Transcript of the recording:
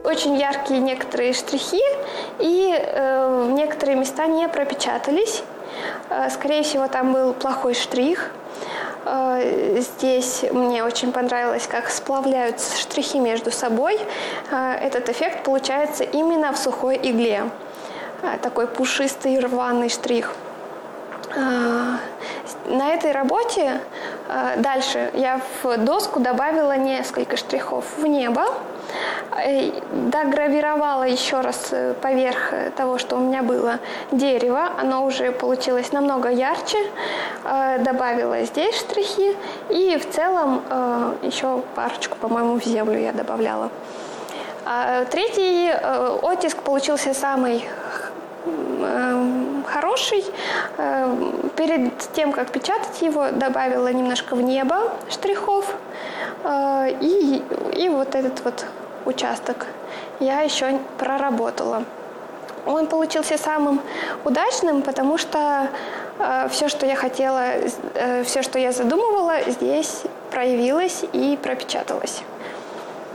очень яркие некоторые штрихи, и некоторые места не пропечатались. Скорее всего, там был плохой штрих. Здесь мне очень понравилось, как сплавляются штрихи между собой. Этот эффект получается именно в сухой игле. Такой пушистый рваный штрих. На этой работе дальше я в доску добавила несколько штрихов в небо, догравировала еще раз поверх того, что у меня было, дерево. Оно уже получилось намного ярче. Добавила здесь штрихи и в целом еще парочку, по-моему, в землю я добавляла. Третий оттиск получился самый хороший. Перед тем, как печатать его, добавила немножко в небо штрихов. И вот этот вот участок я еще проработала. Он получился самым удачным, потому что все, что я хотела, все, что я задумывала, здесь проявилось и пропечаталось.